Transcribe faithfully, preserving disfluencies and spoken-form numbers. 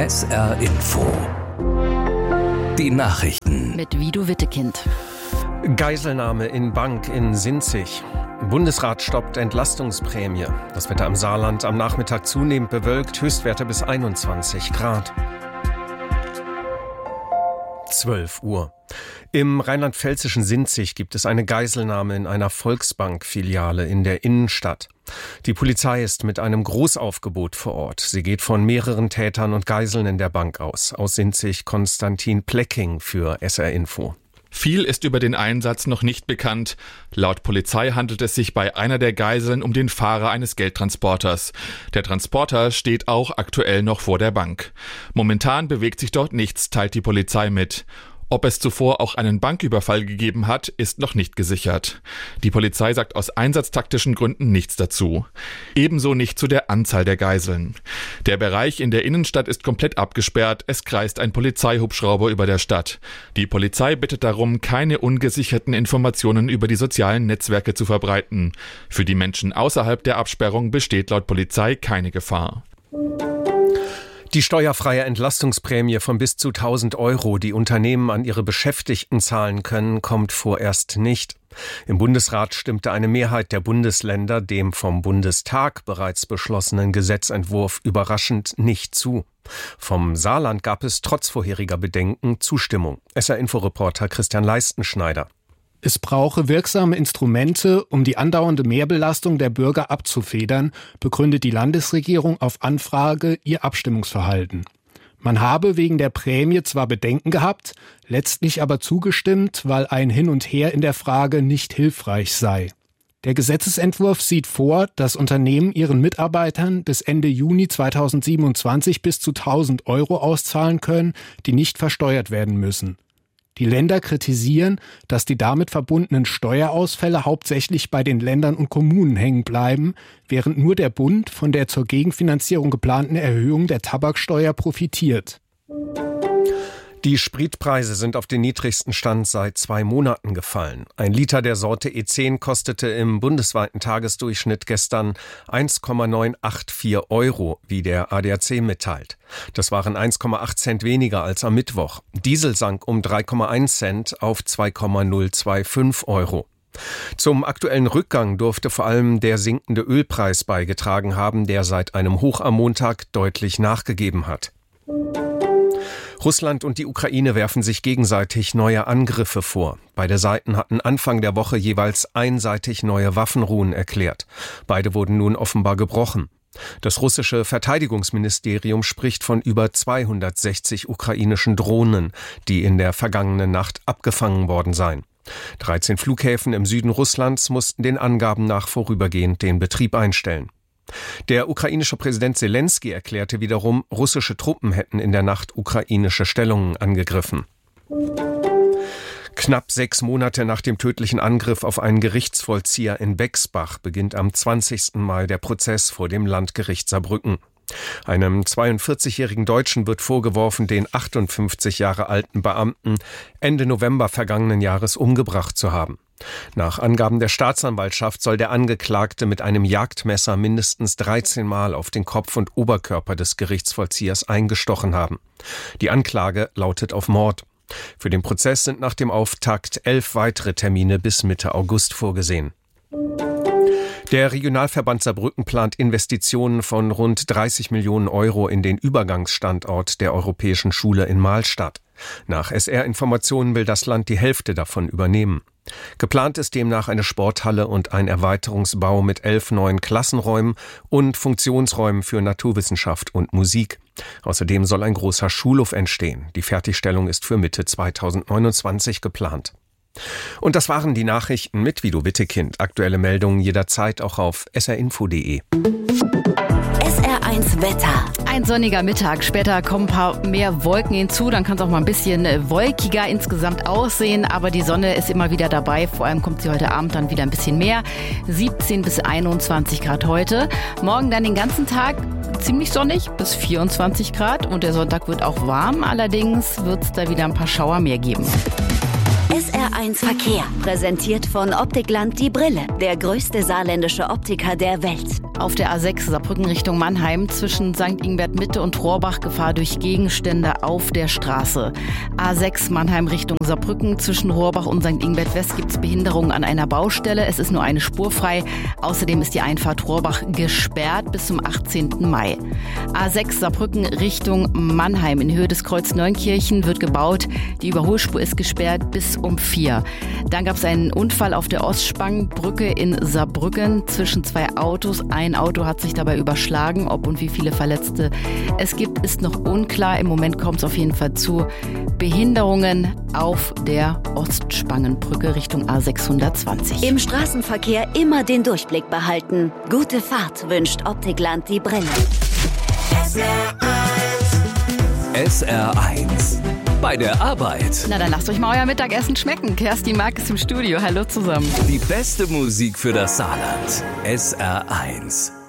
S R Info. Die Nachrichten. Mit Vido Wittekind. Geiselnahme in Bank in Sinzig. Bundesrat stoppt Entlastungsprämie. Das Wetter im Saarland am Nachmittag zunehmend bewölkt, Höchstwerte bis einundzwanzig Grad. zwölf Uhr. Im rheinland-pfälzischen Sinzig gibt es eine Geiselnahme in einer Volksbank-Filiale in der Innenstadt. Die Polizei ist mit einem Großaufgebot vor Ort. Sie geht von mehreren Tätern und Geiseln in der Bank aus. Aus Sinzig Konstantin Plecking für S R Info. Viel ist über den Einsatz noch nicht bekannt. Laut Polizei handelt es sich bei einer der Geiseln um den Fahrer eines Geldtransporters. Der Transporter steht auch aktuell noch vor der Bank. Momentan bewegt sich dort nichts, teilt die Polizei mit. Ob es zuvor auch einen Banküberfall gegeben hat, ist noch nicht gesichert. Die Polizei sagt aus einsatztaktischen Gründen nichts dazu. Ebenso nicht zu der Anzahl der Geiseln. Der Bereich in der Innenstadt ist komplett abgesperrt. Es kreist ein Polizeihubschrauber über der Stadt. Die Polizei bittet darum, keine ungesicherten Informationen über die sozialen Netzwerke zu verbreiten. Für die Menschen außerhalb der Absperrung besteht laut Polizei keine Gefahr. Die steuerfreie Entlastungsprämie von bis zu tausend Euro, die Unternehmen an ihre Beschäftigten zahlen können, kommt vorerst nicht. Im Bundesrat stimmte eine Mehrheit der Bundesländer dem vom Bundestag bereits beschlossenen Gesetzentwurf überraschend nicht zu. Vom Saarland gab es trotz vorheriger Bedenken Zustimmung. S R-Info-Reporter Christian Leistenschneider. Es brauche wirksame Instrumente, um die andauernde Mehrbelastung der Bürger abzufedern, begründet die Landesregierung auf Anfrage ihr Abstimmungsverhalten. Man habe wegen der Prämie zwar Bedenken gehabt, letztlich aber zugestimmt, weil ein Hin und Her in der Frage nicht hilfreich sei. Der Gesetzesentwurf sieht vor, dass Unternehmen ihren Mitarbeitern bis Ende Juni zweitausendsiebenundzwanzig bis zu tausend Euro auszahlen können, die nicht versteuert werden müssen. Die Länder kritisieren, dass die damit verbundenen Steuerausfälle hauptsächlich bei den Ländern und Kommunen hängen bleiben, während nur der Bund von der zur Gegenfinanzierung geplanten Erhöhung der Tabaksteuer profitiert. Die Spritpreise sind auf den niedrigsten Stand seit zwei Monaten gefallen. Ein Liter der Sorte E zehn kostete im bundesweiten Tagesdurchschnitt gestern eins Komma neunhundertvierundachtzig Euro, wie der A D A C mitteilt. Das waren eins Komma acht Cent weniger als am Mittwoch. Diesel sank um drei Komma eins Cent auf zwei Komma null fünfundzwanzig Euro. Zum aktuellen Rückgang durfte vor allem der sinkende Ölpreis beigetragen haben, der seit einem Hoch am Montag deutlich nachgegeben hat. Russland und die Ukraine werfen sich gegenseitig neue Angriffe vor. Beide Seiten hatten Anfang der Woche jeweils einseitig neue Waffenruhen erklärt. Beide wurden nun offenbar gebrochen. Das russische Verteidigungsministerium spricht von über zweihundertsechzig ukrainischen Drohnen, die in der vergangenen Nacht abgefangen worden seien. dreizehn Flughäfen im Süden Russlands mussten den Angaben nach vorübergehend den Betrieb einstellen. Der ukrainische Präsident Selenskyj erklärte wiederum, russische Truppen hätten in der Nacht ukrainische Stellungen angegriffen. Knapp sechs Monate nach dem tödlichen Angriff auf einen Gerichtsvollzieher in Bexbach beginnt am zwanzigsten Mai der Prozess vor dem Landgericht Saarbrücken. Einem zweiundvierzigjährigen Deutschen wird vorgeworfen, den achtundfünfzig Jahre alten Beamten Ende November vergangenen Jahres umgebracht zu haben. Nach Angaben der Staatsanwaltschaft soll der Angeklagte mit einem Jagdmesser mindestens dreizehn Mal auf den Kopf und Oberkörper des Gerichtsvollziehers eingestochen haben. Die Anklage lautet auf Mord. Für den Prozess sind nach dem Auftakt elf weitere Termine bis Mitte August vorgesehen. Der Regionalverband Saarbrücken plant Investitionen von rund dreißig Millionen Euro in den Übergangsstandort der Europäischen Schule in Mahlstadt. Nach S R-Informationen will das Land die Hälfte davon übernehmen. Geplant ist demnach eine Sporthalle und ein Erweiterungsbau mit elf neuen Klassenräumen und Funktionsräumen für Naturwissenschaft und Musik. Außerdem soll ein großer Schulhof entstehen. Die Fertigstellung ist für Mitte zweitausendneunundzwanzig geplant. Und das waren die Nachrichten mit Vido Wittekind. Aktuelle Meldungen jederzeit auch auf s r info punkt d e. S R eins Wetter. Ein sonniger Mittag. Später kommen ein paar mehr Wolken hinzu. Dann kann es auch mal ein bisschen wolkiger insgesamt aussehen. Aber die Sonne ist immer wieder dabei. Vor allem kommt sie heute Abend dann wieder ein bisschen mehr. siebzehn bis einundzwanzig Grad heute. Morgen dann den ganzen Tag ziemlich sonnig bis vierundzwanzig Grad. Und der Sonntag wird auch warm. Allerdings wird es da wieder ein paar Schauer mehr geben. S R eins Verkehr, präsentiert von Optikland die Brille, der größte saarländische Optiker der Welt. Auf der A sechs Saarbrücken Richtung Mannheim zwischen Sankt Ingbert Mitte und Rohrbach Gefahr durch Gegenstände auf der Straße. A sechs Mannheim Richtung Saarbrücken zwischen Rohrbach und Sankt Ingbert West gibt es Behinderungen an einer Baustelle. Es ist nur eine Spur frei. Außerdem ist die Einfahrt Rohrbach gesperrt bis zum achtzehnten Mai. A sechs Saarbrücken Richtung Mannheim in Höhe des Kreuz Neunkirchen wird gebaut. Die Überholspur ist gesperrt bis um vier. Dann gab es einen Unfall auf der Ostspangenbrücke in Saarbrücken zwischen zwei Autos. Ein Auto hat sich dabei überschlagen. Ob und wie viele Verletzte es gibt, ist noch unklar. Im Moment kommt es auf jeden Fall zu Behinderungen auf der Ostspangenbrücke Richtung A sechshundertzwanzig. Im Straßenverkehr immer den Durchblick behalten. Gute Fahrt wünscht Optikland die Brille. S R eins. Bei der Arbeit. Na, dann lasst euch mal euer Mittagessen schmecken. Kerstin Mark ist im Studio. Hallo zusammen. Die beste Musik für das Saarland. S R eins.